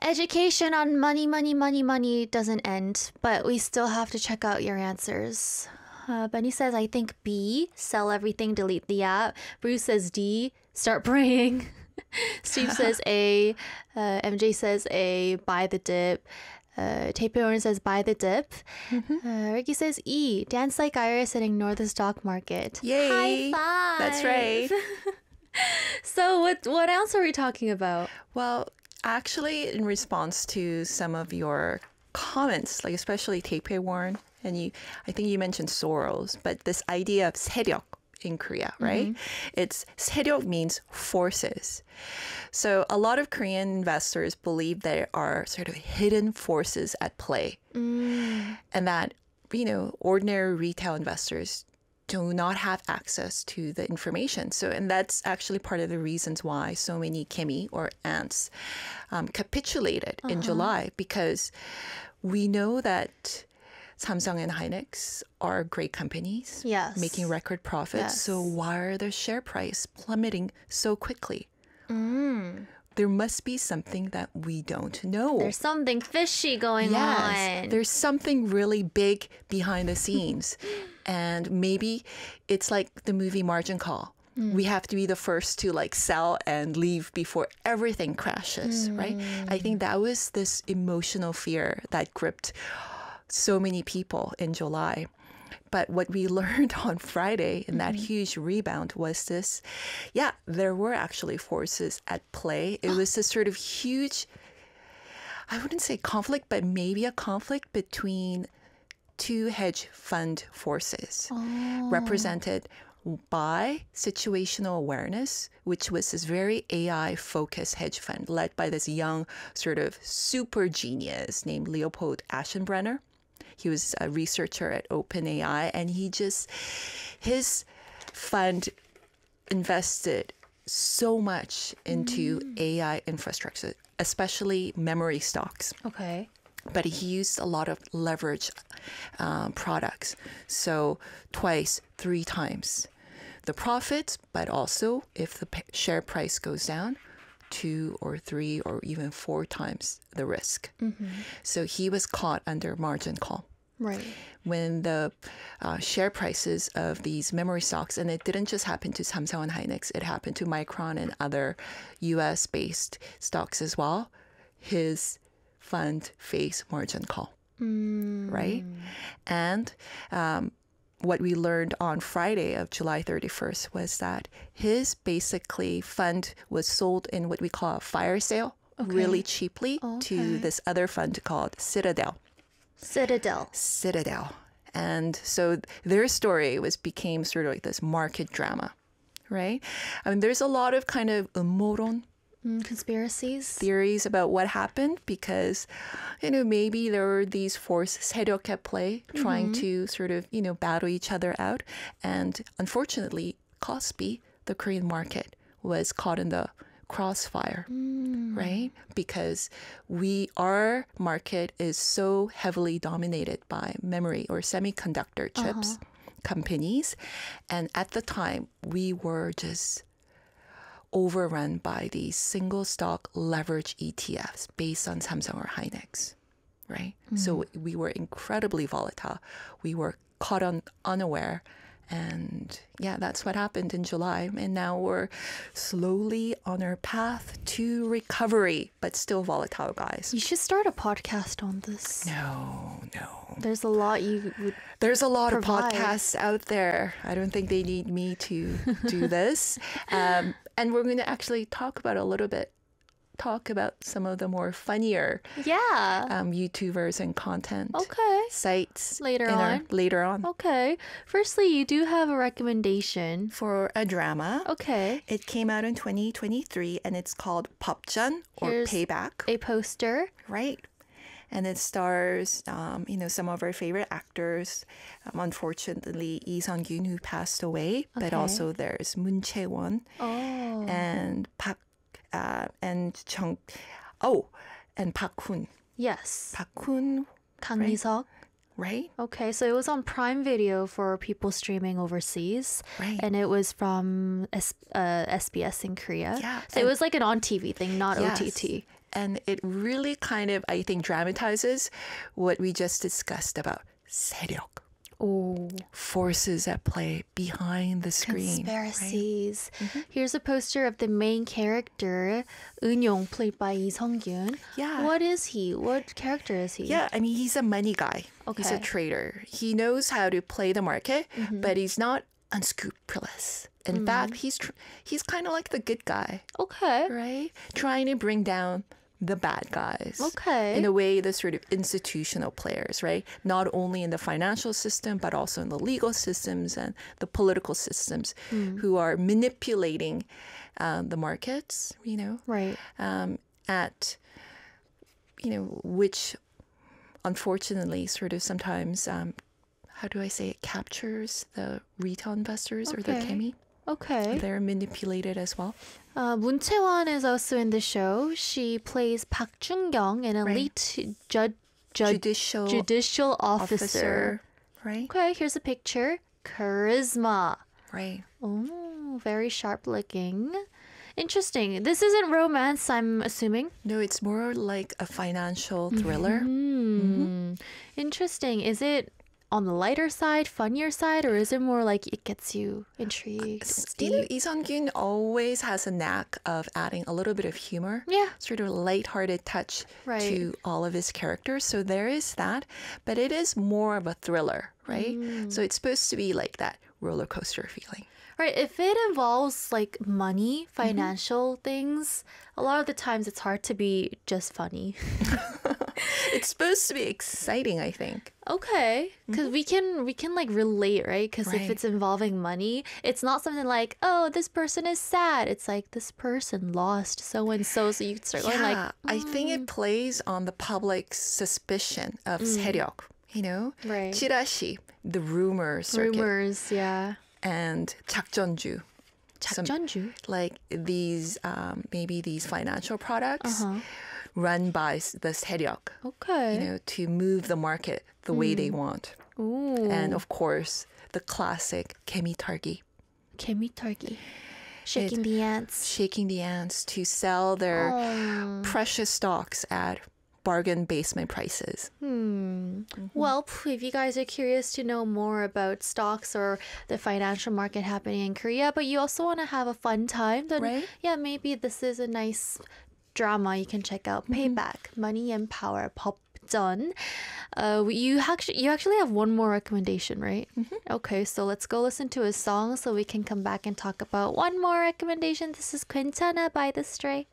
Education on money, money, money, money doesn't end, but we still have to check out your answers. Benny says, I think B, sell everything, delete the app. Bruce says D, start praying. Steve says A. MJ says A, buy the dip. Taepeorn says buy the dip. Ricky says E, dance like Iris and ignore the stock market. Yay! High five! That's right. So what else are we talking about? Well, actually, in response to some of your comments, like especially Taepeorn, and I think you mentioned Soros, but this idea of 세력 in Korea, right? It's 세력 means forces. So a lot of Korean investors believe there are sort of hidden forces at play, and that ordinary retail investors do not have access to the information. So, and that's actually part of the reasons why so many Kimi or ants capitulated in July, because we know that Samsung and Hynix are great companies, Yes. making record profits. Yes. So why are their share price plummeting so quickly? There must be something that we don't know. There's something fishy going on. There's something really big behind the scenes. And maybe it's like the movie Margin Call. We have to be the first to sell and leave before everything crashes, right? I think that was this emotional fear that gripped so many people in July. But what we learned on Friday in that huge rebound was this, there were actually forces at play. It was this sort of huge, I wouldn't say conflict, but maybe a conflict between two hedge fund forces represented by Situational Awareness, which was this very AI-focused hedge fund led by this young sort of super genius named Leopold Aschenbrenner. He was a researcher at OpenAI, and his fund invested so much into AI infrastructure, especially memory stocks. Okay. But he used a lot of leverage products. So twice, 3 times the profits, but also if the share price goes down, 2 or 3 or even 4 times the risk. So he was caught under margin call. Right. When the share prices of these memory stocks, and it didn't just happen to Samsung and Hynix, it happened to Micron and other US-based stocks as well, his fund faced margin call, right? And what we learned on Friday of July 31st was that his basically fund was sold in what we call a fire sale really cheaply to this other fund called Citadel. And so their story became sort of like this market drama, right? I mean, there's a lot of kind of ummoron conspiracies, theories about what happened because, maybe there were these forces, 세력 at play, trying to sort of, battle each other out. And unfortunately, Kospi, the Korean market, was caught in the crossfire, right? Because our market is so heavily dominated by memory or semiconductor chips companies. And at the time, we were just overrun by these single stock leverage ETFs based on Samsung or Hynix, right? So we were incredibly volatile. We were caught unaware. And that's what happened in July. And now we're slowly on our path to recovery, but still volatile, guys. You should start a podcast on this. No. There's a lot There's a lot provide. of podcasts out there. I don't think they need me to do this. And we're going to actually talk about some of the more funnier YouTubers and content sites later on. Okay. Firstly, you do have a recommendation for a drama. Okay. It came out in 2023 and it's called Popjan or Here's Payback. a poster. Right. And it stars, some of our favorite actors. Unfortunately, Lee Sung-gyun, who passed away. But also there's Moon Chae-won and Park and Park Hoon. Yes. Park Hoon. Kang Mi-seok. Right? Okay, so it was on Prime Video for people streaming overseas. Right. And it was from SBS in Korea. Yeah. So it was like an on-TV thing, not Yes. OTT. And it really kind of, I think, dramatizes what we just discussed about 세력. Oh, Forces at play behind the screen. conspiracies. Here's a poster of the main character, Eun-yong, played by Lee Sung-kyun. Yeah. What is he? What character is he? Yeah, I mean, he's a money guy. He's a Okay. trader. He knows how to play the market, but he's not unscrupulous. In fact, he's kind of like the good guy, Okay. right? Trying to bring down the bad guys. Okay. In a way, the sort of institutional players, right? Not only in the financial system, but also in the legal systems and the political systems who are manipulating the markets, Right. at, which unfortunately sort of sometimes, how do I say it, captures the retail investors or the Okay. kemi. Okay. They're manipulated as well. Moon Chae-won is also in the show. She plays Park Jung-kyung, an elite judicial officer. Right? Okay, here's a picture. Charisma. Right. Oh, very sharp looking. Interesting. This isn't romance, I'm assuming. No, it's more like a financial thriller. Interesting. Is it on the lighter side, funnier side, or is it more like it gets you intrigued? It's deep. Lee Sung-kyun always has a knack of adding a little bit of humor. Yeah. Sort of lighthearted touch Right. to all of his characters. So there is that, but it is more of a thriller, right? So it's supposed to be like that roller coaster feeling. Right. If it involves like money, financial things, a lot of the times it's hard to be just funny. It's supposed to be exciting, I think. Okay, because we can like relate, right? Because if Right. it's involving money, it's not something like, oh, this person is sad. It's like this person lost so and so, so you start going like, I think it plays on the public's suspicion of 세력, Right. 찌라시, the rumor circuit, rumors, yeah. and 작전주. 작전주. Like these, maybe these financial products run by the 세력, Okay. to move the market the way they want. Ooh. And of course, the classic 개미털기, 개미털기. Shaking the ants. shaking the ants to sell their precious stocks at bargain basement prices. Well, if you guys are curious to know more about stocks or the financial market happening in Korea, but you also want to have a fun time, then Right. yeah, maybe this is a nice drama you can check out. Payback, Money and Power, 법전. You actually have one more recommendation, right? Okay, so let's go listen to a song so we can come back and talk about one more recommendation. This is 괜찮아 by The Stray.